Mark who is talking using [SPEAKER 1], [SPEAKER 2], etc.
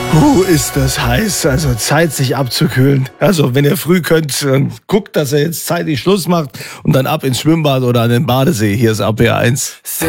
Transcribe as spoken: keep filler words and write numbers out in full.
[SPEAKER 1] Uh, ist das heiß. Also Zeit, sich abzukühlen. Also wenn ihr früh könnt, dann guckt, dass ihr jetzt zeitig Schluss macht und dann ab ins Schwimmbad oder an den Badesee. Hier ist A P eins.